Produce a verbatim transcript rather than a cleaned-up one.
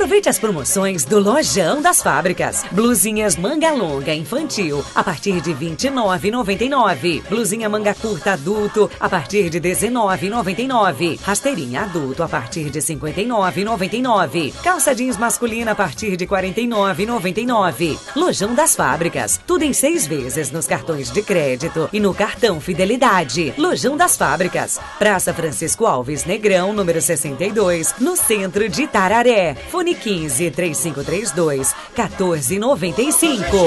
Aproveite as promoções do Lojão das Fábricas. Blusinhas manga longa infantil a partir de vinte e nove reais e noventa e nove centavos. Blusinha manga curta adulto a partir de dezenove reais e noventa e nove centavos. Rasteirinha adulto a partir de cinquenta e nove reais e noventa e nove centavos. Calça jeans masculina a partir de quarenta e nove reais e noventa e nove centavos. Lojão das Fábricas. Tudo em seis vezes nos cartões de crédito e no cartão Fidelidade. Lojão das Fábricas. Praça Francisco Alves Negrão, número sessenta e dois, no centro de Itararé. Fone quinze, três cinco três dois, quatorze noventa e cinco.